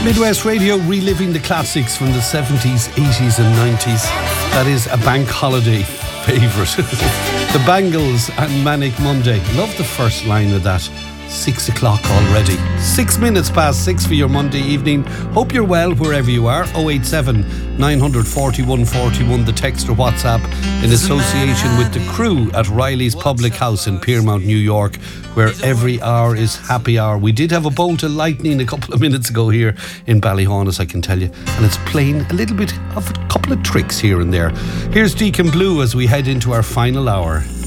Midwest Radio, reliving the classics from the 70s, 80s and 90s. That is a bank holiday favourite. The Bangles and Manic Monday. Love the first line of that. 6 o'clock already. 6 minutes past 6 for your Monday evening. Hope you're well wherever you are. 087 941 41, the text or WhatsApp, in association with the crew at Riley's Public House in Piermount, New York, where every hour is happy hour. We did have a bolt of lightning a couple of minutes ago here in Ballyhaunis, I can tell you, and it's playing a little bit of a couple of tricks here and there. Here's Deacon Blue as we head into our final hour.